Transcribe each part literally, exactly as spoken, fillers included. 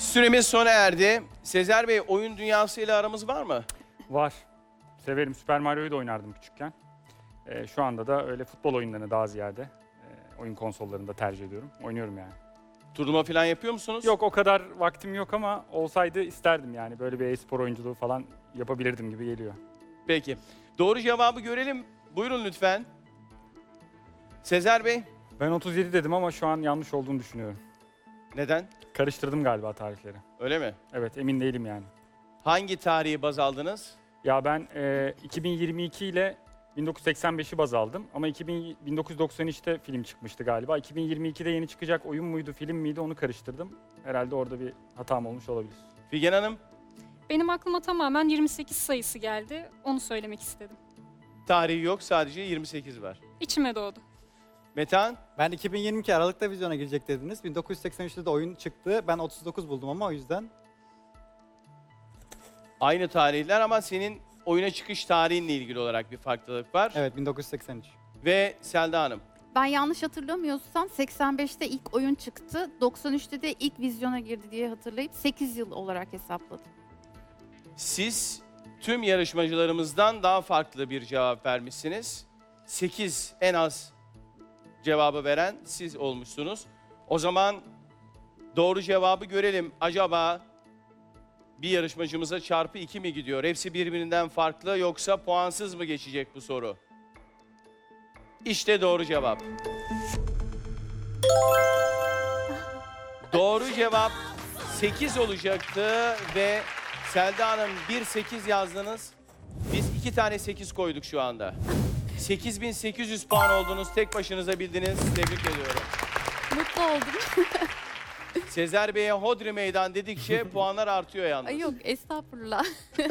Süremiz sona erdi. Sezer Bey, oyun dünyasıyla aramız var mı? Var. Severim. Süper Mario'yu da oynardım küçükken. Ee, şu anda da öyle futbol oyunlarını daha ziyade e, oyun konsollarında tercih ediyorum. Oynuyorum yani. Turnuva falan yapıyor musunuz? Yok, o kadar vaktim yok ama olsaydı isterdim yani. Böyle bir e-spor oyunculuğu falan yapabilirdim gibi geliyor. Peki. Doğru cevabı görelim. Buyurun lütfen. Sezer Bey, Ben otuz yedi dedim ama şu an yanlış olduğunu düşünüyorum. neden? Karıştırdım galiba tarihleri. Öyle mi? Evet, emin değilim yani. Hangi tarihi baz aldınız? Ya ben e, iki bin yirmi iki ile bin dokuz yüz seksen beşi baz aldım ama iki bin, bin dokuz yüz doksan üçte film çıkmıştı galiba. iki bin yirmi ikide yeni çıkacak oyun muydu, film miydi onu karıştırdım. Herhalde orada bir hatam olmuş olabilir. Figen Hanım, Benim aklıma tamamen yirmi sekiz sayısı geldi. Onu söylemek istedim. tarihi yok, sadece yirmi sekiz var. İçime doğdu. Metehan, Ben iki bin yirmi iki Aralık'ta vizyona girecek dediniz. bin dokuz yüz seksen üçte de oyun çıktı. Ben otuz dokuz buldum ama o yüzden. aynı tarihler ama senin oyuna çıkış tarihinle ilgili olarak bir farklılık var. Evet, bin dokuz yüz seksen üç. Ve Selda Hanım, Ben yanlış hatırlamıyorsam seksen beşte ilk oyun çıktı. doksan üçte de ilk vizyona girdi diye hatırlayıp sekiz yıl olarak hesapladım. siz tüm yarışmacılarımızdan daha farklı bir cevap vermişsiniz. sekiz en az cevabı veren siz olmuşsunuz. O zaman doğru cevabı görelim. Acaba bir yarışmacımıza çarpı iki mi gidiyor? Hepsi birbirinden farklı yoksa puansız mı geçecek bu soru? İşte doğru cevap. Doğru cevap sekiz olacaktı ve Selda Hanım bir sekiz yazdınız. Biz iki tane sekiz koyduk şu anda. sekiz bin sekiz yüz puan oldunuz. Tek başınıza bildiniz. Tebrik ediyorum. Mutlu oldum. Sezer Bey'e hodri meydan dedikçe puanlar artıyor yalnız. Ay yok, estağfurullah.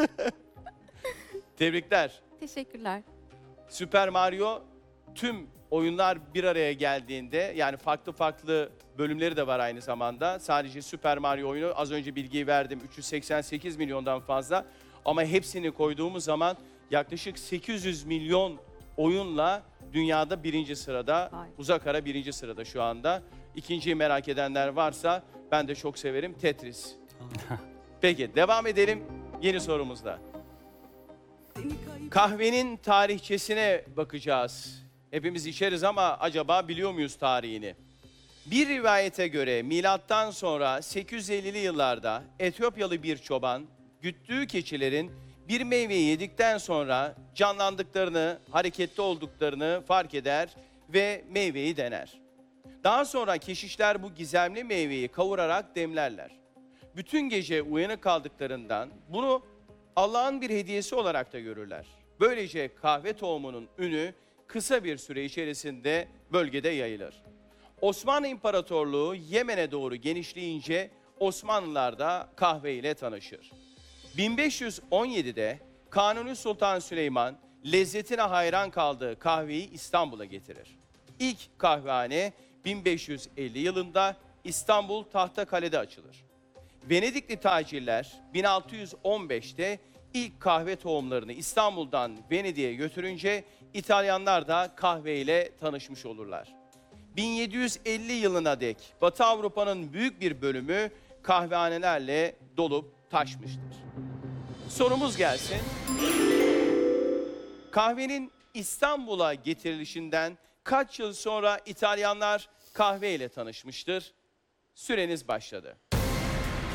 Tebrikler. Teşekkürler. Süper Mario tüm oyunlar bir araya geldiğinde, yani farklı farklı bölümleri de var aynı zamanda. Sadece Süper Mario oyunu, az önce bilgiyi verdim, üç yüz seksen sekiz milyondan fazla. Ama hepsini koyduğumuz zaman yaklaşık sekiz yüz milyon oyunla dünyada birinci sırada, Vay. uzak ara birinci sırada şu anda. İkinciyi merak edenler varsa ben de çok severim, Tetris. Peki devam edelim yeni sorumuzda. Kahvenin tarihçesine bakacağız. Hepimiz içeriz ama acaba biliyor muyuz tarihini? Bir rivayete göre milattan sonra sekiz yüz ellili yıllarda Etiyopyalı bir çoban güttüğü keçilerin bir meyveyi yedikten sonra canlandıklarını, hareketli olduklarını fark eder ve meyveyi dener. Daha sonra keşişler bu gizemli meyveyi kavurarak demlerler. Bütün gece uyanık kaldıklarından bunu Allah'ın bir hediyesi olarak da görürler. Böylece kahve tohumunun ünü kısa bir süre içerisinde bölgede yayılır. Osmanlı İmparatorluğu Yemen'e doğru genişleyince Osmanlılar da kahve ile tanışır. bin beş yüz on yedide Kanuni Sultan Süleyman lezzetine hayran kaldığı kahveyi İstanbul'a getirir. İlk kahvehane bin beş yüz elli yılında İstanbul Tahtakale'de açılır. Venedikli tacirler bin altı yüz on beşte ilk kahve tohumlarını İstanbul'dan Venedik'e götürünce İtalyanlar da kahve ile tanışmış olurlar. bin yedi yüz elli yılına dek Batı Avrupa'nın büyük bir bölümü kahvehanelerle dolup taşmıştır. Sorumuz gelsin. Kahvenin İstanbul'a getirilişinden kaç yıl sonra İtalyanlar kahve ile tanışmıştır? Süreniz başladı.